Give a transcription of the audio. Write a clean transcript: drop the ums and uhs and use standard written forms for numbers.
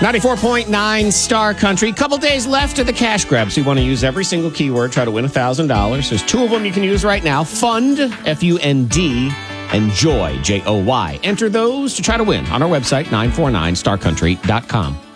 94.9 Star Country. Couple days left of the cash grab, so you want to use every single keyword. Try to win $1,000. There's two of them you can use right now. Fund, F-U-N-D, and Joy, J-O-Y. Enter those to try to win on our website, 949starcountry.com.